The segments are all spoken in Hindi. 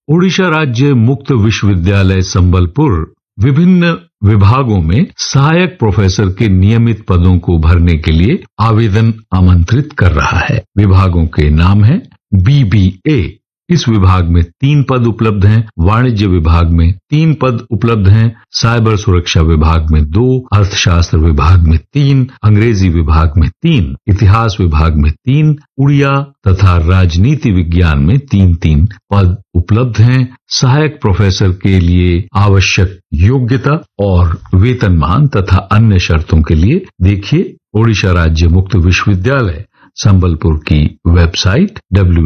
ओडिशा राज्य मुक्त विश्वविद्यालय संबलपुर विभिन्न विभागों में सहायक प्रोफेसर के नियमित पदों को भरने के लिए आवेदन आमंत्रित कर रहा है। विभागों के नाम हैं BBA। इस विभाग में 3 पद उपलब्ध हैं। वाणिज्य विभाग में 3 पद उपलब्ध हैं। साइबर सुरक्षा विभाग में 2, अर्थशास्त्र विभाग में 3, अंग्रेजी विभाग में 3, इतिहास विभाग में 3, उड़िया तथा राजनीति विज्ञान में 3-3 पद उपलब्ध हैं। सहायक प्रोफेसर के लिए आवश्यक योग्यता और वेतनमान तथा अन्य शर्तों के लिए देखिए ओडिशा राज्य मुक्त विश्वविद्यालय संबलपुर की वेबसाइट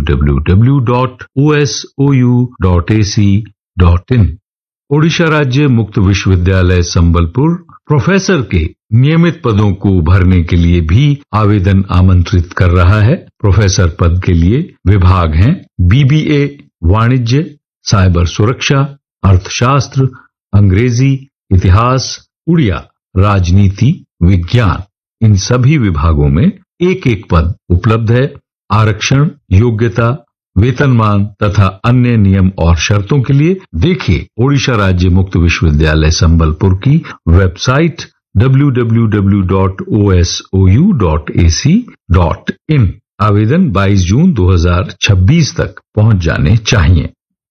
www.osou.ac.in। ओडिशा राज्य मुक्त विश्वविद्यालय संबलपुर प्रोफेसर के नियमित पदों को भरने के लिए भी आवेदन आमंत्रित कर रहा है। प्रोफेसर पद के लिए विभाग हैं BBA, वाणिज्य, साइबर सुरक्षा, अर्थशास्त्र, अंग्रेजी, इतिहास, उड़िया, राजनीति विज्ञान। इन सभी विभागों में एक पद उपलब्ध है। आरक्षण, योग्यता, वेतनमान तथा अन्य नियम और शर्तों के लिए देखिए ओडिशा राज्य मुक्त विश्वविद्यालय संबलपुर की वेबसाइट www.osou.ac.in। आवेदन 22 जून 2026 तक पहुंच जाने चाहिए।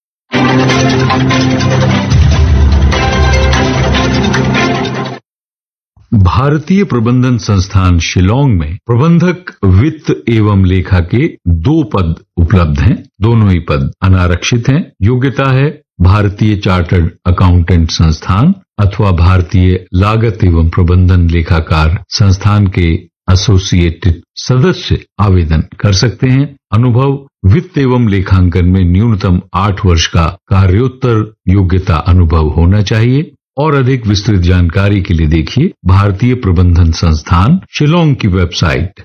भारतीय प्रबंधन संस्थान शिलांग में प्रबंधक वित्त एवं लेखा के 2 पद उपलब्ध हैं। दोनों ही पद अनारक्षित हैं। योग्यता है भारतीय चार्टर्ड अकाउंटेंट संस्थान अथवा भारतीय लागत एवं प्रबंधन लेखाकार संस्थान के एसोसिएटेड सदस्य आवेदन कर सकते हैं। अनुभव वित्त एवं लेखांकन में न्यूनतम 8 वर्ष का कार्योत्तर योग्यता अनुभव होना चाहिए। और अधिक विस्तृत जानकारी के लिए देखिए भारतीय प्रबंधन संस्थान शिलांग की वेबसाइट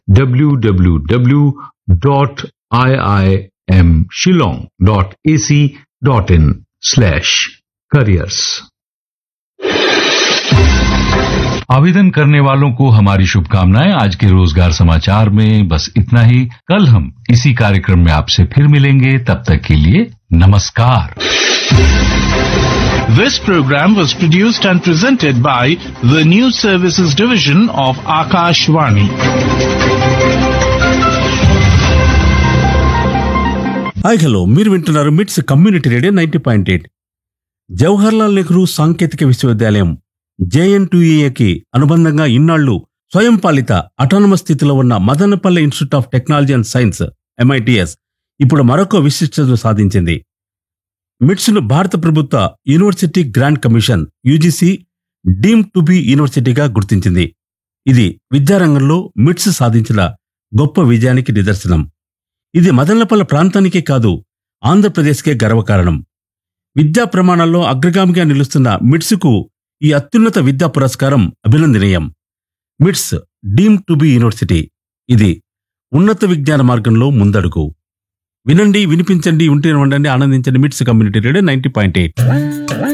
www.iimshillong.ac.in/careers। आवेदन करने वालों को हमारी शुभकामनाएं। आज के रोजगार समाचार में बस इतना ही। कल हम इसी कार्यक्रम में आपसे फिर मिलेंगे। तब तक के लिए नमस्कार। This program was produced and presented by the News Services Division of Akashvani. Hi hello, మీరు వింటున్నారు మిట్స్ కమ్యూనిటీ రేడియో 90.8. జవహర్లాల్ నెహ్రూ సాంకేతిక విశ్వవిద్యాలయం JNTUAకి అనుబంధంగా ఇన్నాళ్లు స్వయం పాలిత అటానమస్ స్థితిలో ఉన్న Madanapalle institute of technology and science MITS ఇప్పుడు మరొక విశిష్టతను సాధించింది. మిట్స్ ను భారత ప్రభుత్వ university grant commission UGC deemed to be యూనివర్సిటీగా గుర్తించింది. ఇది విద్యారంగంలో మిట్స్ సాధించిన గొప్ప విజయానికి నిదర్శనం. ఇది మదనపల్లె ప్రాంతానికే కాదు, ఆంధ్రప్రదేశ్కే గర్వకారణం. విద్యా ప్రమాణాల్లో అగ్రగామిగా నిలుస్తున్న మిట్స్ కు ఈ అత్యున్నత విద్యా పురస్కారం అభినందనీయం. మిట్స్ డీమ్డ్ టు బి యూనివర్సిటీ, ఇది ఉన్నత విజ్ఞాన మార్గంలో ముందడుగు. వినండి, వినిపించండి, ఉంటే ఉండండి, ఆనందించండి. మిట్స్ కమ్యూనిటీ రేడియో 90.8.